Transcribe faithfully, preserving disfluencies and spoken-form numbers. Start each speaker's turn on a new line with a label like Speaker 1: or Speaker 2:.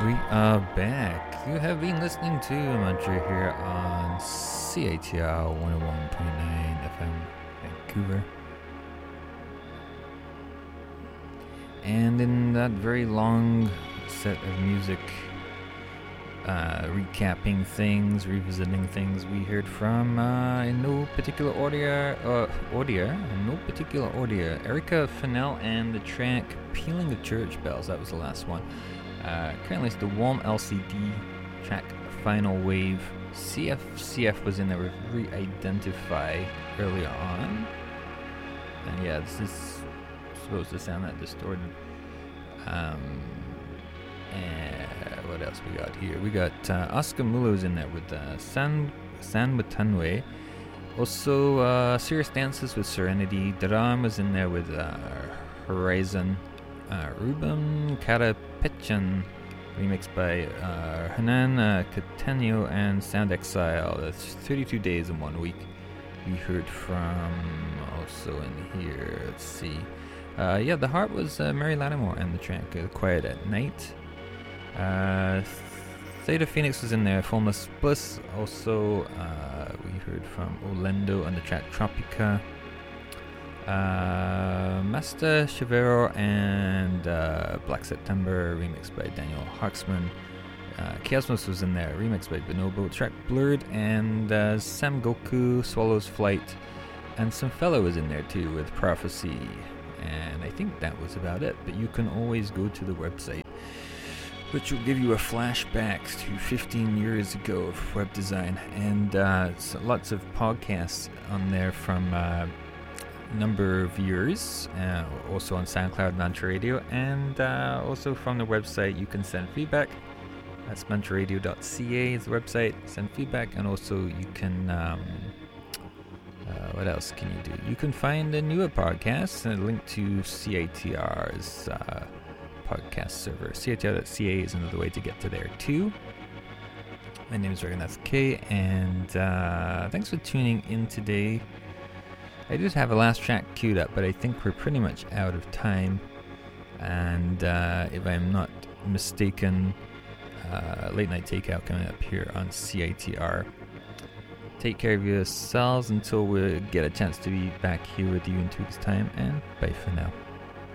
Speaker 1: We are back. You have been listening to Mantra here on C A T R one oh one point nine F M Vancouver. And in that very long set of music, uh, recapping things, revisiting things, we heard from, uh, in no particular order, uh, order, in no particular order, Erica Fennell and the track Pealing the Church Bells. That was the last one. Uh, currently it's the Warm L C D track Final Wave. C F C F was in there with Re-Identify earlier on. And yeah, this is supposed to sound that distorted. Um, and what else we got here? We got uh, Oscar Mulo's in there with uh, San San Batanwe. Also, uh, Serious Dances with Serenity. Daram was in there with uh, Horizon. Uh, Ruben Carapetchan, remixed by uh, Hernan uh, Catano and Sound Exile. That's thirty-two days in one week. We heard from also in here. Let's see. Uh, yeah, the heart was uh, Mary Lattimore and the track uh, Quiet at Night. Uh, Theta Phoenix was in there. Formless Bliss. Also, uh, we heard from Olendo on the track Tropica. Uh, Master Chavero and uh, Black September, remixed by Daniel Harksman. Uh, Chaosmos was in there, remixed by Bonobo. Track Blurred and uh, Sam Goku, Swallow's Flight, and some fellow was in there too with Prophecy. And I think that was about it. But you can always go to the website, which will give you a flashback to fifteen years ago of web design, and uh, lots of podcasts on there from. Uh, number of years, uh, also on SoundCloud, Mantra Radio, and uh, also from the website you can send feedback. That's mantra radio dot c a is the website. Send feedback, and also you can um, uh, what else can you do? You can find a newer podcast and a link to C A T R's uh, podcast server. C A T R dot c a is another way to get to there too. My name is Raghunath K, and uh, thanks for tuning in today. I did have a last track queued up, but I think we're pretty much out of time. And uh, if I'm not mistaken, uh, Late Night Takeout coming up here on C A T R. Take care of yourselves until we get a chance to be back here with you in two weeks' time, and bye for now.